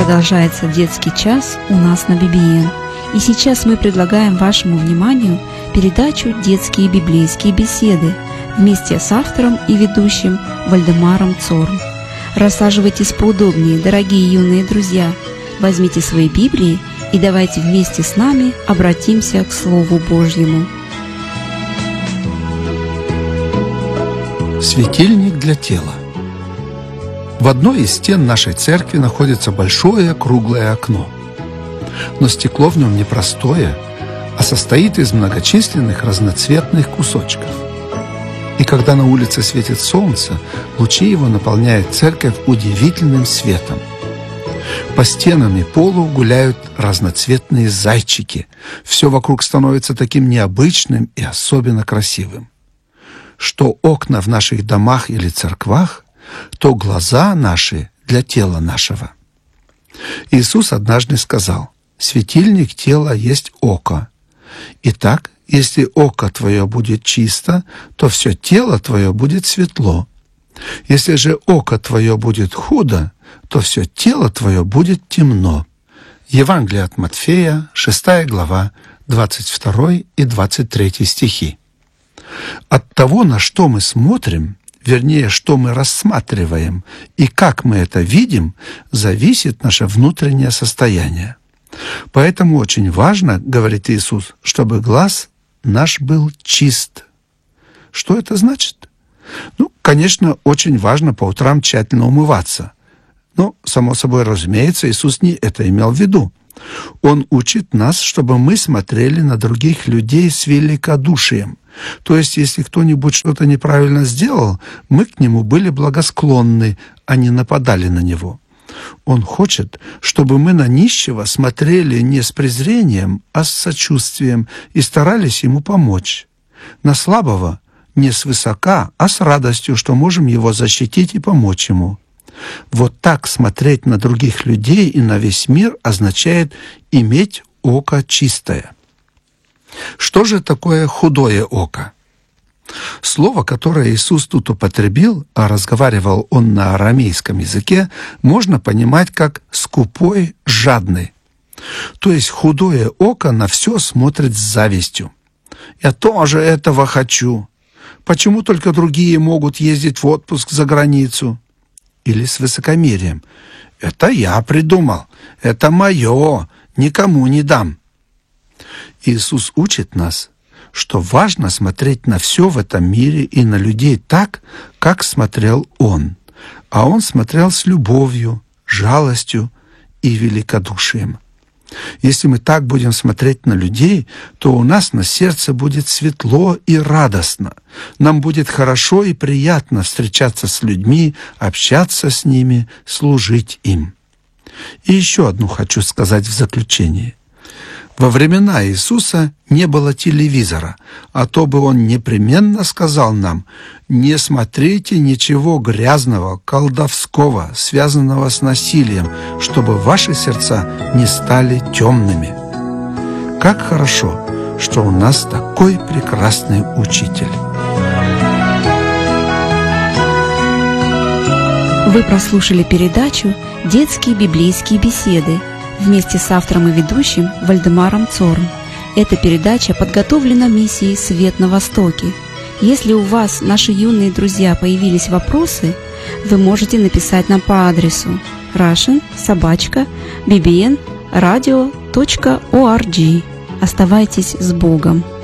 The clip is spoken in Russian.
Продолжается детский час у нас на BBN. И сейчас мы предлагаем вашему вниманию передачу «Детские библейские беседы» вместе с автором и ведущим Вальдемаром Цорн. Рассаживайтесь поудобнее, дорогие юные друзья. Возьмите свои Библии и давайте вместе с нами обратимся к Слову Божьему. Светильник для тела. В одной из стен нашей церкви находится большое круглое окно. Но стекло в нем не простое, а состоит из многочисленных разноцветных кусочков. И когда на улице светит солнце, лучи его наполняют церковь удивительным светом. По стенам и полу гуляют разноцветные зайчики. Все вокруг становится таким необычным и особенно красивым. Что окна в наших домах или церквах, то глаза наши для тела нашего. Иисус однажды сказал: «Светильник тела есть око. Итак, если око твое будет чисто, то все тело твое будет светло. Если же око твое будет худо, то все тело твое будет темно». Евангелие от Матфея, 6 глава, 22 и 23 стихи. От того, на что мы смотрим, вернее, что мы рассматриваем и как мы это видим, зависит наше внутреннее состояние. Поэтому очень важно, говорит Иисус, чтобы глаз наш был чист. Что это значит? Конечно, очень важно по утрам тщательно умываться. Но, само собой разумеется, Иисус не это имел в виду. Он учит нас, чтобы мы смотрели на других людей с великодушием. То есть, если кто-нибудь что-то неправильно сделал, мы к нему были благосклонны, а не нападали на него. Он хочет, чтобы мы на нищего смотрели не с презрением, а с сочувствием и старались ему помочь. На слабого не свысока, а с радостью, что можем его защитить и помочь ему. Вот так смотреть на других людей и на весь мир означает иметь око чистое. Что же такое худое око? Слово, которое Иисус тут употребил, а разговаривал он на арамейском языке, можно понимать как «скупой, жадный». То есть худое око на все смотрит с завистью. «Я тоже этого хочу. Почему только другие могут ездить в отпуск за границу?» Или с высокомерием. «Это я придумал. Это мое. Никому не дам». Иисус учит нас, что важно смотреть на все в этом мире и на людей так, как смотрел Он. А Он смотрел с любовью, жалостью и великодушием. Если мы так будем смотреть на людей, то у нас на сердце будет светло и радостно. Нам будет хорошо и приятно встречаться с людьми, общаться с ними, служить им. И еще одну хочу сказать в заключение. Во времена Иисуса не было телевизора, а то бы Он непременно сказал нам: «Не смотрите ничего грязного, колдовского, связанного с насилием, чтобы ваши сердца не стали темными». Как хорошо, что у нас такой прекрасный учитель. Вы прослушали передачу «Детские библейские беседы» вместе с автором и ведущим Вальдемаром Цорн. Эта передача подготовлена миссией «Свет на Востоке». Если у вас, наши юные друзья, появились вопросы, вы можете написать нам по адресу russian@bbnradio.org. Оставайтесь с Богом!